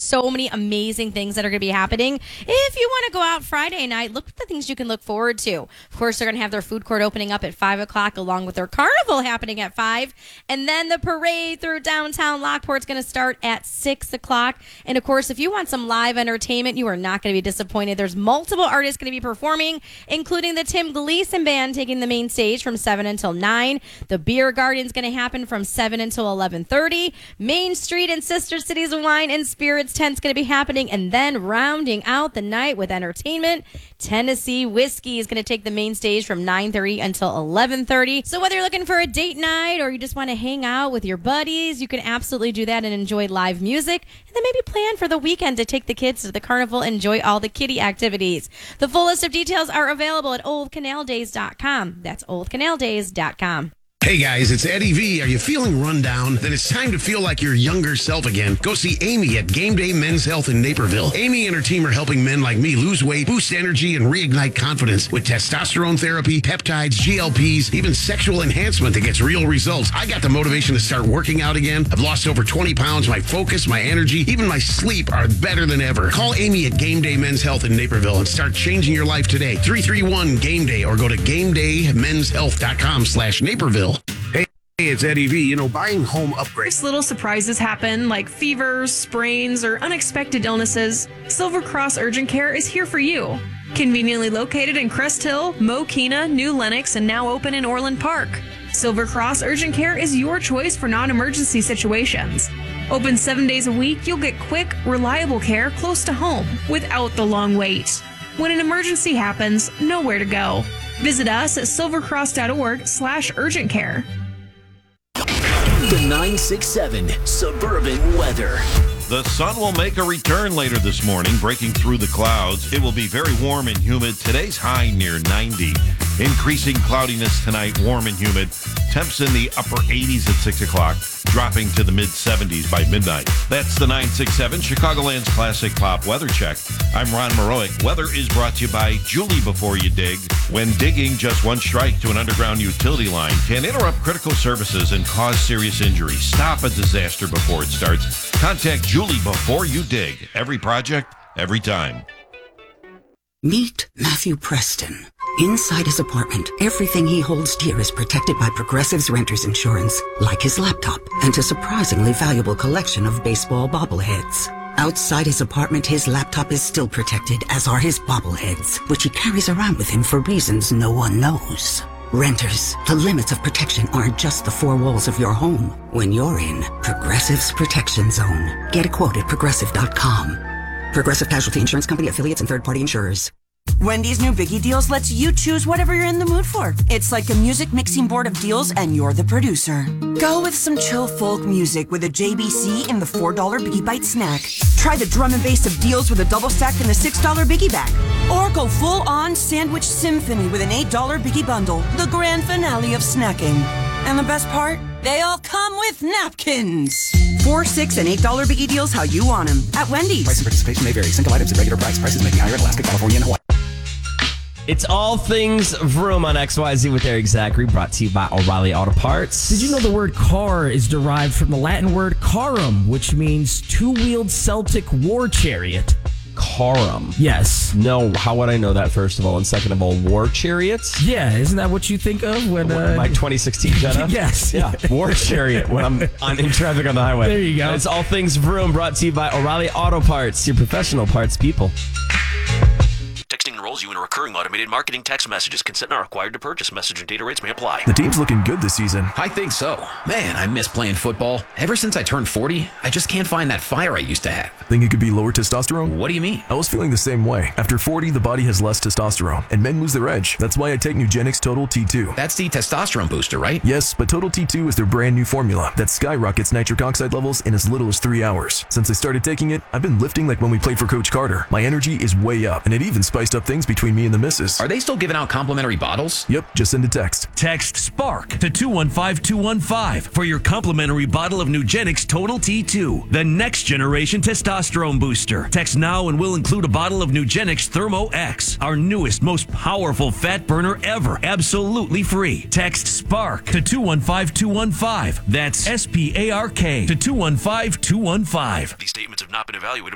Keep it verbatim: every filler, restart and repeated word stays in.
so many amazing things that are going to be happening. If you want to go out Friday night, look at the things you can look forward to. Of course, they're going to have their food court opening up at five o'clock along with their carnival happening at five. And then the parade through downtown Lockport is going to start at six o'clock. And of course, if you want some live entertainment, you are not going to be disappointed. There's multiple artists going to be performing, including the Tim Gleason Band taking the main stage from seven until nine. The Beer Garden's going to happen from seven until eleven thirty. Main Street and Sister Cities of Wine and Spirits tent's going to be happening. And then rounding out the night with entertainment, Tennessee Whiskey is going to take the main stage from nine thirty until eleven thirty. So whether you're looking for a date night or you just want to hang out with your buddies, you can absolutely do that and enjoy live music. And then maybe plan for the weekend to take the kids to the carnival and enjoy all the kiddie activities. The full list of details are available at old canal days dot com. That's old canal days dot com. Hey guys, it's Eddie V. Are you feeling run down? Then it's time to feel like your younger self again. Go see Amy at Game Day Men's Health in Naperville. Amy and her team are helping men like me lose weight, boost energy, and reignite confidence with testosterone therapy, peptides, G L Ps, even sexual enhancement that gets real results. I got the motivation to start working out again. I've lost over twenty pounds. My focus, my energy, even my sleep are better than ever. Call Amy at Game Day Men's Health in Naperville and start changing your life today. three three one game day or go to game day men's health dot com slash Naperville. Hey, it's Eddie V. You know, buying home upgrades. Little surprises happen, like fevers, sprains, or unexpected illnesses. Silver Cross Urgent Care is here for you. Conveniently located in Crest Hill, Mokina, New Lenox, and now open in Orland Park. Silver Cross Urgent Care is your choice for non-emergency situations. Open seven days a week, you'll get quick, reliable care close to home without the long wait. When an emergency happens, know where to go. Visit us at silvercross.org slash urgent care. The nine six seven Suburban Weather. The sun will make a return later this morning, breaking through the clouds. It will be very warm and humid. Today's high near ninety. Increasing cloudiness tonight, warm and humid. Temps in the upper eighties at six o'clock, dropping to the mid seventies by midnight. That's the nine six seven Chicagoland's Classic Pop Weather Check. I'm Ron Maroic. Weather is brought to you by Julie Before You Dig. When digging, just one strike to an underground utility line can interrupt critical services and cause serious injury. Stop a disaster before it starts. Contact Julie Before You Dig. Every project, every time. Meet Matthew Preston. Inside his apartment, everything he holds dear is protected by Progressive's Renter's Insurance, like his laptop and a surprisingly valuable collection of baseball bobbleheads. Outside his apartment, his laptop is still protected, as are his bobbleheads, which he carries around with him for reasons no one knows. Renters, the limits of protection aren't just the four walls of your home. When you're in Progressive's Protection Zone, get a quote at progressive dot com. Progressive Casualty Insurance Company, affiliates, and third-party insurers. Wendy's new Biggie Deals lets you choose whatever you're in the mood for. It's like a music mixing board of deals, and you're the producer. Go with some chill folk music with a J B C in the four dollar Biggie Bite snack. Try the drum and bass of deals with a double stack in the six dollar Biggie Bag. Or go full-on sandwich symphony with an eight dollar Biggie Bundle, the grand finale of snacking. And the best part? They all come with napkins. Four, six, and eight dollar Biggie Deals how you want them at Wendy's. Price and participation may vary. Single items at regular price. Prices may be higher in Alaska, California, and Hawaii. It's all things vroom on X Y Z with Eric Zachary, brought to you by O'Reilly Auto Parts. Did you know the word car is derived from the Latin word carum, which means two-wheeled Celtic war chariot? Carum. Yes. No, how would I know that, first of all? And second of all, war chariots? Yeah, isn't that what you think of when... Uh... My twenty sixteen Jetta? Yes. Yeah, war chariot when I'm on, in traffic on the highway. There you go. And it's all things vroom, brought to you by O'Reilly Auto Parts, your professional parts people. Texting enrolls you in a recurring automated marketing text messages. Consent not required to purchase. Message and data rates may apply. The team's looking good this season. I think so. Man, I miss playing football. Ever since I turned forty, I just can't find that fire I used to have. Think it could be lower testosterone? What do you mean? I was feeling the same way. After forty, the body has less testosterone, and men lose their edge. That's why I take Nugenix Total T two. That's the testosterone booster, right? Yes, but Total T two is their brand new formula that skyrockets nitric oxide levels in as little as three hours. Since I started taking it, I've been lifting like when we played for Coach Carter. My energy is way up, and it even spiced up things between me and the missus. Are they still giving out complimentary bottles? Yep, just send a text. Text SPARK to two one five two one five for your complimentary bottle of Nugenix Total T two, the next generation testosterone booster. Text now and we'll include a bottle of Nugenix Thermo X, our newest, most powerful fat burner ever, absolutely free. Text SPARK to two one five two one five. That's S P A R K to two one five two one five. These statements have not been evaluated